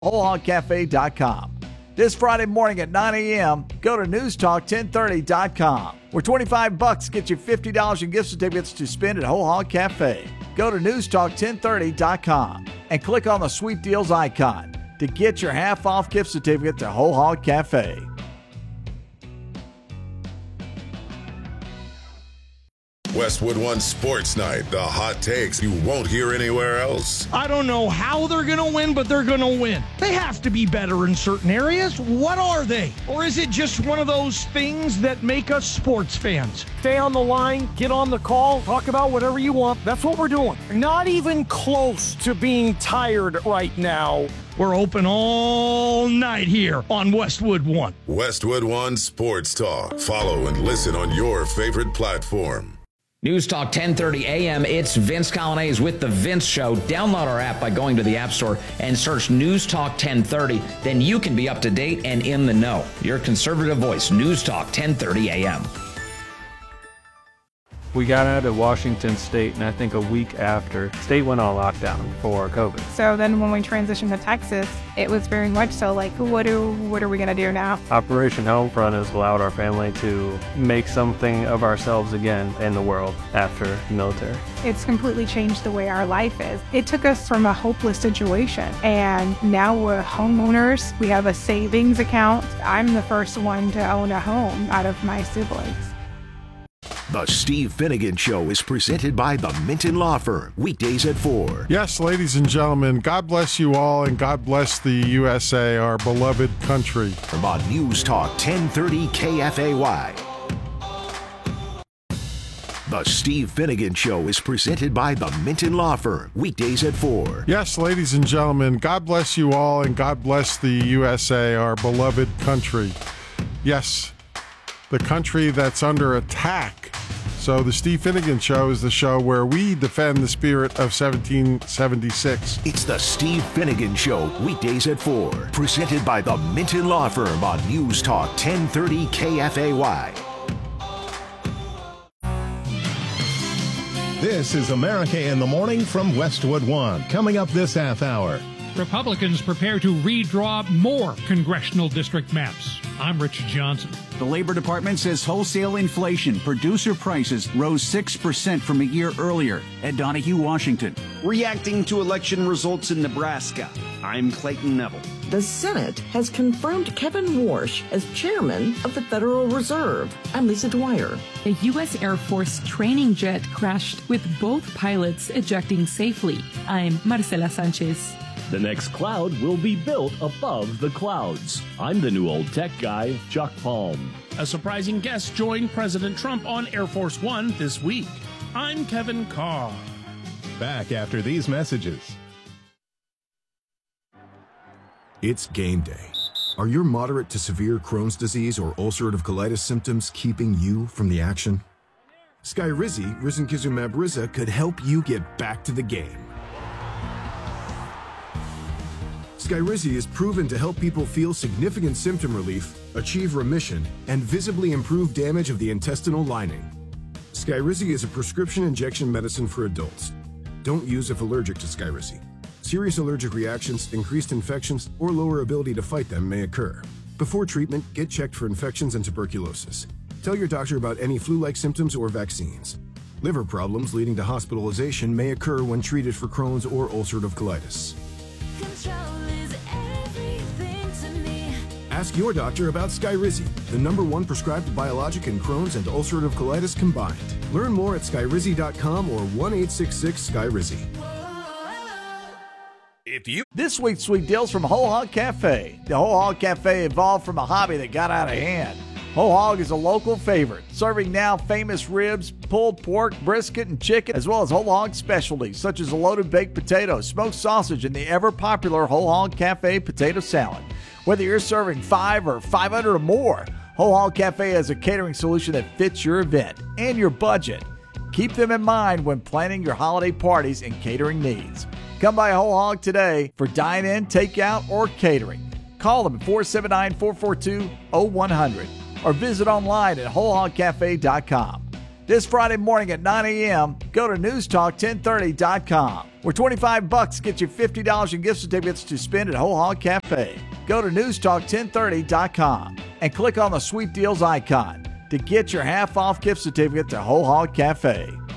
WholeHogCafe.com. This Friday morning at 9 a.m., go to NewsTalk1030.com, where $25 gets you $50 in gift certificates to spend at Whole Hog Cafe. Go to NewsTalk1030.com and click on the Sweet Deals icon to get your half-off gift certificate to Whole Hog Cafe. Westwood One Sports Night, the hot takes you won't hear anywhere else. I don't know how they're going to win, but they're going to win. They have to be better in certain areas. What are they? Or is it just one of those things that make us sports fans? Stay on the line, get on the call, talk about whatever you want. That's what we're doing. Not even close to being tired right now. We're open all night here on Westwood One. Westwood One Sports Talk. Follow and listen on your favorite platform. News Talk 1030 AM. It's Vince Colonnese with The Vince Show. Download our app by going to the App Store and search News Talk 1030. Then you can be up to date and in the know. Your conservative voice, News Talk 1030 AM. We got out of Washington State, and I think a week after, state went on lockdown for COVID. So then when we transitioned to Texas, it was very much so like, what are we going to do now? Operation Homefront has allowed our family to make something of ourselves again in the world after the military. It's completely changed the way our life is. It took us from a hopeless situation, and now we're homeowners. We have a savings account. I'm the first one to own a home out of my siblings. The Steve Finnegan Show is presented by the Minton Law Firm, weekdays at 4. Yes, ladies and gentlemen, God bless you all, and God bless the USA, our beloved country. On News Talk 1030 KFAY. The Steve Finnegan Show is presented by the Minton Law Firm, weekdays at 4. Yes, ladies and gentlemen, God bless you all, and God bless the USA, our beloved country. Yes, the country that's under attack. So the Steve Finnegan Show is the show where we defend the spirit of 1776. It's the Steve Finnegan Show, weekdays at 4. Presented by the Minton Law Firm on News Talk 1030 KFAY. This is America in the Morning from Westwood One. Coming up this half hour. Republicans prepare to redraw more congressional district maps. I'm Rich Johnson. The Labor Department says wholesale inflation, producer prices rose 6% from a year earlier. Ed Donahue, Washington. Reacting to election results in Nebraska, I'm Clayton Neville. The Senate has confirmed Kevin Warsh as chairman of the Federal Reserve. I'm Lisa Dwyer. A U.S. Air Force training jet crashed with both pilots ejecting safely. I'm Marcela Sanchez. The next cloud will be built above the clouds. I'm the new old tech guy, Chuck Palm. A surprising guest joined President Trump on Air Force One this week. I'm Kevin Carr. Back after these messages. It's game day. Are your moderate to severe Crohn's disease or ulcerative colitis symptoms keeping you from the action? Skyrizi, risankizumab Riza, could help you get back to the game. Skyrizi is proven to help people feel significant symptom relief, achieve remission, and visibly improve damage of the intestinal lining. Skyrizi is a prescription injection medicine for adults. Don't use if allergic to Skyrizi. Serious allergic reactions, increased infections, or lower ability to fight them may occur. Before treatment, get checked for infections and tuberculosis. Tell your doctor about any flu-like symptoms or vaccines. Liver problems leading to hospitalization may occur when treated for Crohn's or ulcerative colitis. Ask your doctor about Skyrizi, the #1 prescribed biologic in Crohn's and ulcerative colitis combined. Learn more at skyrizi.com or 1-866-SKYRIZI. This week's Sweet Deals from Whole Hog Cafe. The Whole Hog Cafe evolved from a hobby that got out of hand. Whole Hog is a local favorite, serving now famous ribs, pulled pork, brisket, and chicken, as well as whole hog specialties such as a loaded baked potato, smoked sausage, and the ever-popular Whole Hog Cafe potato salad. Whether you're serving 5 or 500 or more, Whole Hog Cafe has a catering solution that fits your event and your budget. Keep them in mind when planning your holiday parties and catering needs. Come by Whole Hog today for dine-in, takeout, or catering. Call them at 479-442-0100 or visit online at wholehogcafe.com. This Friday morning at 9 a.m., go to newstalk1030.com, where $25 gets you $50 in gift certificates to spend at Whole Hog Cafe. Go to newstalk1030.com and click on the Sweet Deals icon to get your half-off gift certificate to Whole Hog Cafe.